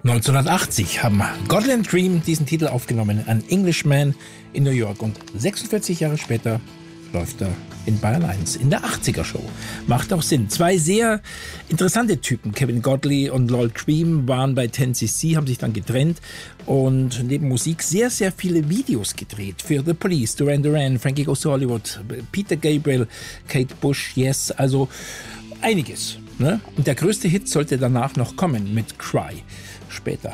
1980 haben Godley and Cream diesen Titel aufgenommen, An Englishman in New York. Und 46 Jahre später läuft er in Bayern 1 in der 80er-Show. Macht auch Sinn. Zwei sehr interessante Typen, Kevin Godley und Lol Cream, waren bei 10cc, haben sich dann getrennt und neben Musik sehr, sehr viele Videos gedreht. Für The Police, Duran Duran, Frankie Goes to Hollywood, Peter Gabriel, Kate Bush, Yes, also einiges. Ne? Und der größte Hit sollte danach noch kommen mit Cry. Später.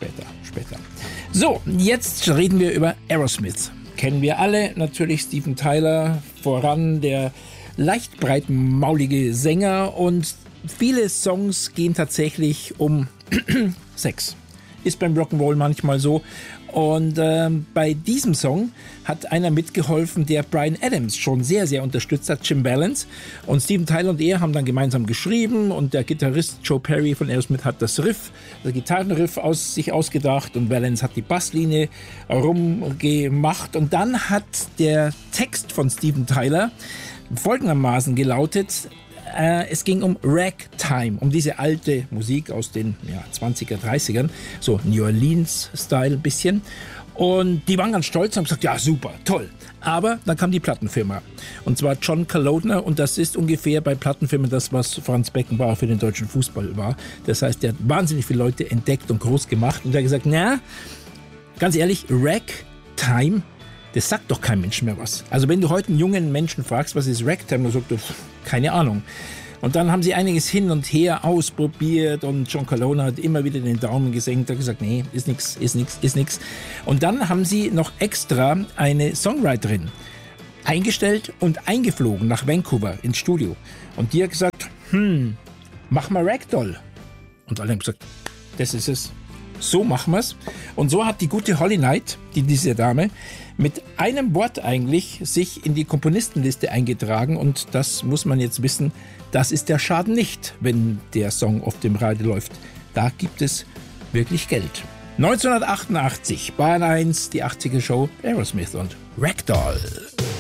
So, jetzt reden wir über Aerosmith. Kennen wir alle, natürlich Steven Tyler, voran der leicht breitmaulige Sänger, und viele Songs gehen tatsächlich um Sex. Ist beim Rock'n'Roll manchmal so. Und bei diesem Song hat einer mitgeholfen, der Bryan Adams schon sehr, sehr unterstützt hat, Jim Vallance. Und Steven Tyler und er haben dann gemeinsam geschrieben, und der Gitarrist Joe Perry von Aerosmith hat das Gitarrenriff sich ausgedacht, und Vallance hat die Basslinie rumgemacht. Und dann hat der Text von Steven Tyler folgendermaßen gelautet: es ging um Ragtime, um diese alte Musik aus den 20er, 30ern, so New Orleans-Style ein bisschen. Und die waren ganz stolz und haben gesagt, ja super, toll. Aber dann kam die Plattenfirma, und zwar John Kalodner, und das ist ungefähr bei Plattenfirmen das, was Franz Beckenbauer für den deutschen Fußball war. Das heißt, der hat wahnsinnig viele Leute entdeckt und groß gemacht, und der hat gesagt, na, ganz ehrlich, Ragtime, das sagt doch kein Mensch mehr was. Also wenn du heute einen jungen Menschen fragst, was ist Ragtime, dann sagt er, keine Ahnung. Und dann haben sie einiges hin und her ausprobiert, und John Kalodner hat immer wieder den Daumen gesenkt, hat gesagt, nee, ist nix. Und dann haben sie noch extra eine Songwriterin eingestellt und eingeflogen nach Vancouver ins Studio. Und die hat gesagt, mach mal Ragdoll. Und alle haben gesagt, das ist es. So machen wir's. Und so hat die gute Holly Knight, diese Dame, mit einem Wort eigentlich sich in die Komponistenliste eingetragen. Und das muss man jetzt wissen, das ist der Schaden nicht, wenn der Song auf dem Radio läuft. Da gibt es wirklich Geld. 1988, Bayern 1, die 80er Show, Aerosmith und Ragdoll.